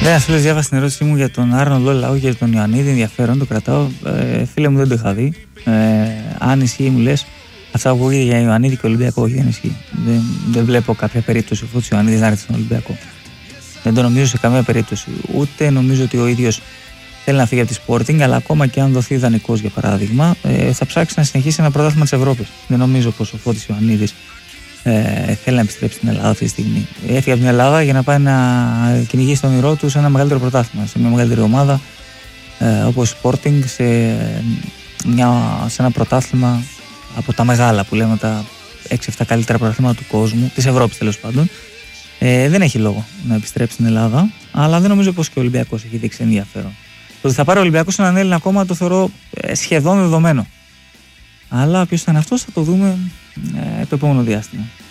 Ένα φίλο διάβασε την ερώτησή μου για τον Άρνολντ Λάου και για τον Ιωαννίδη. Ενδιαφέρον, το κρατάω. Φίλε μου, δεν το είχα δει. Αν ισχύει, μου λες. Αυτά που ακούγεται για Ιωαννίδη και Ολυμπιακό, όχι, δεν ισχύει. Δεν βλέπω κάποια περίπτωση ο Ιωαννίδης να έρθει στον Ολυμπιακό. Δεν το νομίζω σε καμία περίπτωση. Ούτε νομίζω ότι ο ίδιος θέλει να φύγει από τη Sporting, αλλά ακόμα και αν δοθεί δανεικός για παράδειγμα, θα ψάξει να συνεχίσει ένα πρωτάθλημα της Ευρώπης. Δεν νομίζω πως ο Φώτης Ιωαννίδης θέλει να επιστρέψει στην Ελλάδα αυτή τη στιγμή. Έφυγε από την Ελλάδα για να πάει να κυνηγήσει το όνειρό του σε ένα μεγαλύτερο πρωτάθλημα, σε μια μεγαλύτερη ομάδα όπως Sporting, σε ένα πρωτάθλημα από τα μεγάλα που λέμε, τα 6-7 καλύτερα πρωταθλήματα του κόσμου, της Ευρώπης τέλος πάντων. Δεν έχει λόγο να επιστρέψει στην Ελλάδα, αλλά δεν νομίζω πως και ο Ολυμπιακός έχει δείξει ενδιαφέρον. Το ότι θα πάρει ο Ολυμπιακός έναν Έλληνα ακόμα το θεωρώ σχεδόν δεδομένο. Αλλά ποιος θα είναι αυτός θα το δούμε το επόμενο διάστημα.